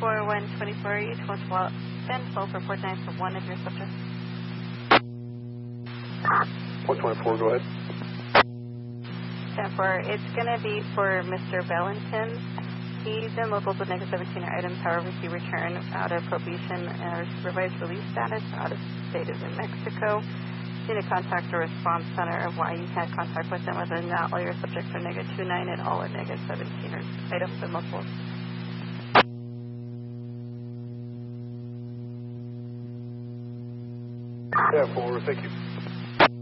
4124, you 1012 for port 9 for one of your subjects. 424, go ahead. 10-4, it's going to be for Mr. Valentin. He's in local to negative 17 items, however, he returned out of probation or supervised release status out of state of New Mexico. You need to contact the response center of why you had contact with them, whether or not all your subjects are negative 29 and all are negative 17 or items and multiple. Yeah, forward, thank you.